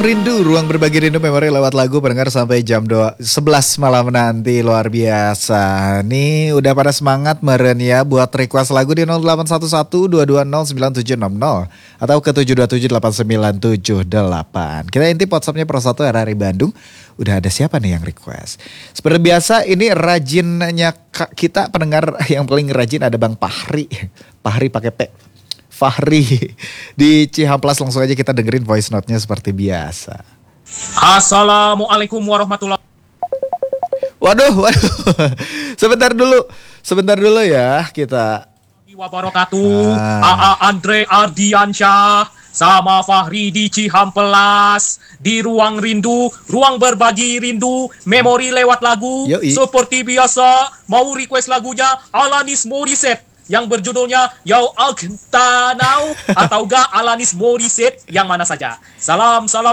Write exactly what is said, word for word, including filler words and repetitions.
rindu, ruang berbagi rindu memori lewat lagu pendengar sampai jam dua, sebelas malam nanti. Luar biasa. Nih udah pada semangat meren ya buat request lagu di nol delapan satu satu dua dua nol sembilan tujuh nol nol atau ke tujuh dua tujuh delapan sembilan tujuh delapan. Kita intip WhatsAppnya Pro satu R R I Bandung. Udah ada siapa nih yang request? Seperti biasa ini rajinnya kita pendengar yang paling rajin ada Bang Fahri. Fahri pakai P. Fahri di Cihamplas, langsung aja kita dengerin voice note-nya seperti biasa. Assalamualaikum warahmatullahi Waduh, waduh. Sebentar dulu. Sebentar dulu ya kita. wabarakatuh. Ah. A A Andre Ardiansyah sama Fahri di Cihamplas di ruang rindu, ruang berbagi rindu, memori lewat lagu. Yoi. Seperti biasa, mau request lagunya Alanis Morissette yang berjudulnya Yau Agtanau atau ga Alanis Morissette yang mana saja. Salam salam